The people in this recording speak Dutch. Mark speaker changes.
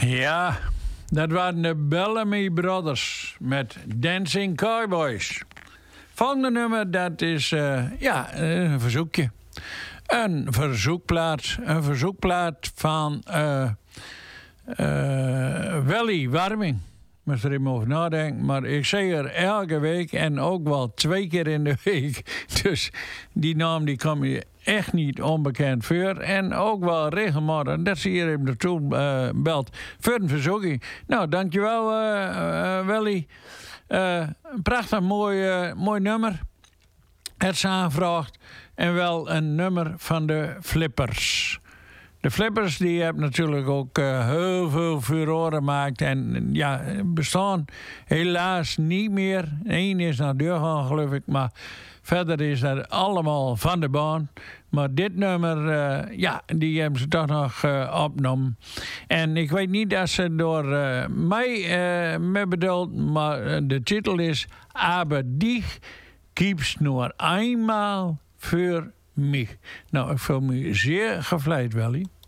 Speaker 1: Ja, dat waren de Bellamy Brothers met Dancing Cowboys. Volgende nummer, dat is een verzoekje. Een verzoekplaat van Welly Warming. Moet er even over nadenken. Maar ik zeg er elke week en ook wel 2 keer in de week. Dus die naam die komt je echt niet onbekend voor. En ook wel regelmatig dat ze hier even naartoe belt voor een verzoeking. Nou, dankjewel Welly. Een prachtig mooi nummer. Het is aangevraagd. En wel een nummer van de Flippers. De Flippers die hebben natuurlijk ook heel veel furoren gemaakt. En ja, bestaan helaas niet meer. Eén is naar deur gegaan, geloof ik. Maar verder is dat allemaal van de baan. Maar dit nummer, die hebben ze toch nog opgenomen. En ik weet niet dat ze door mij mee bedoeld. Maar de titel is Aber dich gibt's nur einmal für mich. Nou, ik voel me zeer gevleid, Welly.